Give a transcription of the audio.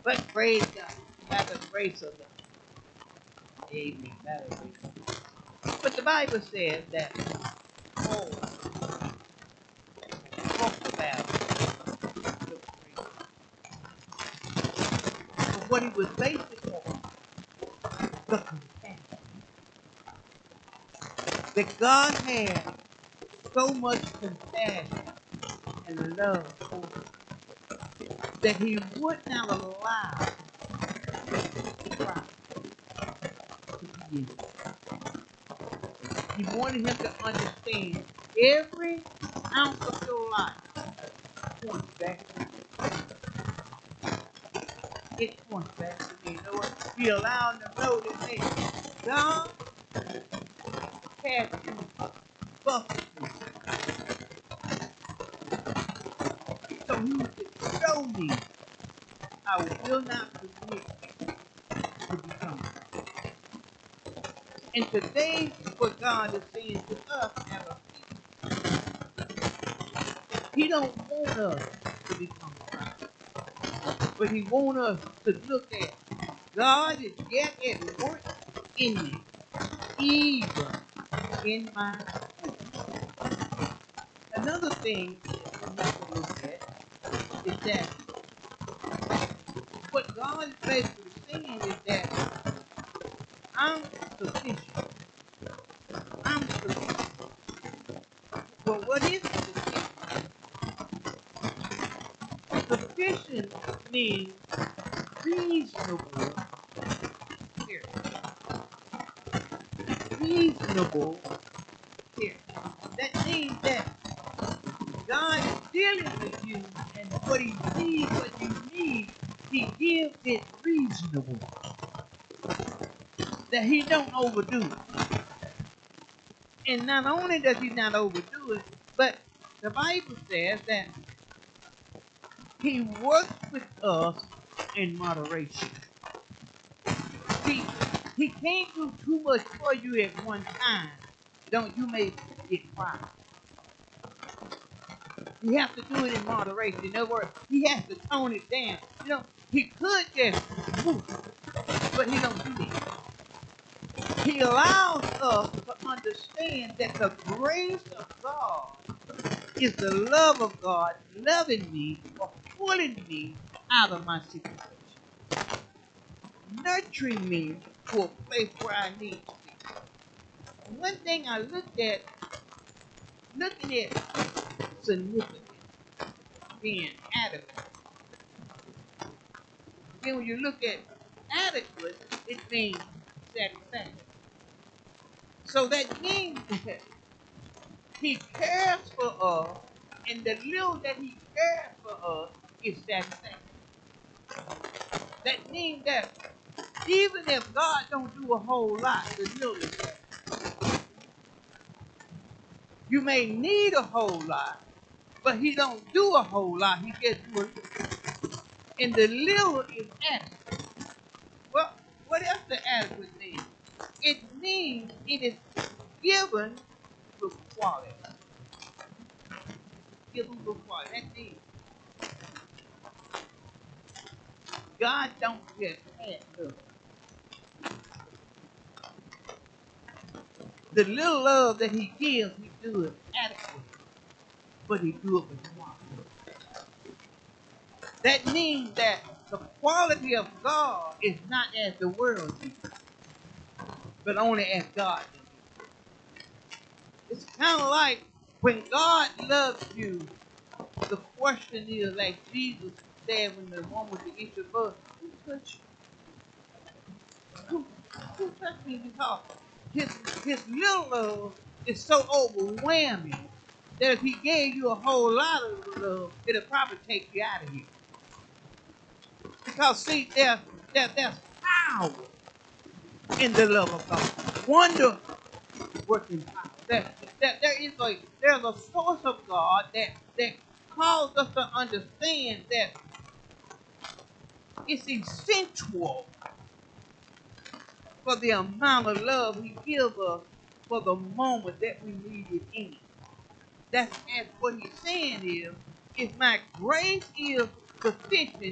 But praise God, by the grace of God. Amen. By the grace of God. But the Bible says that Paul talked about the grace. But what he was basing on, the compassion. That God had so much compassion and love for us that he would not allow Christ to be in it. He wanted him to understand every ounce of your life points back to me. It points back to me. You know what? He allowed them to know that, hey, God had to buffet me so he could show me I will not permit to become. And today, what God is saying to us as a people, he don't want us to become Christ, but he wants us to look at God is yet at work in me, even in my weakness. Another thing we need to look at is that what God is basically saying is that I'm sufficient. I'm sufficient. Well, what is sufficient? Sufficient means reasonable care. Reasonable care. That means that God is dealing with you, and what he sees, what you need, he gives it reasonable. That he don't overdo it. And not only does he not overdo it, but the Bible says that he works with us in moderation. See, he can't do too much for you at one time. Don't you may get quiet. You have to do it in moderation. In other words, he has to tone it down. You know, he could just move, but he don't do that. He allows us to understand that the grace of God is the love of God loving me or pulling me out of my situation, nurturing me to a place where I need to be. One thing I looked at, looking at significance, being adequate. Then when you look at adequate, it means satisfaction. So that means that he cares for us, and the little that he cares for us is satisfaction. That means that even if God don't do a whole lot, the little is satisfaction. You may need a whole lot, but he don't do a whole lot. He just do a little. And the little is adequate. Well, what else does adequate mean? It means it is given with quality. Given with quality. That means God don't just add love. The little love that he gives, he do it adequately, but he do it with quality. That means that the quality of God is not as the world is, but only as God is. It's kind of like when God loves you, the question is like Jesus said when the woman with the issue of blood, who touched you? Who touched me? Because his little love is so overwhelming that if he gave you a whole lot of love, it'll probably take you out of here. Because see, there's power in the love of God. Wonder working power. There's a source of God that calls us to understand that it's essential for the amount of love he gives us for the moment that we need it in. That's what he's saying is, if my grace is sufficient,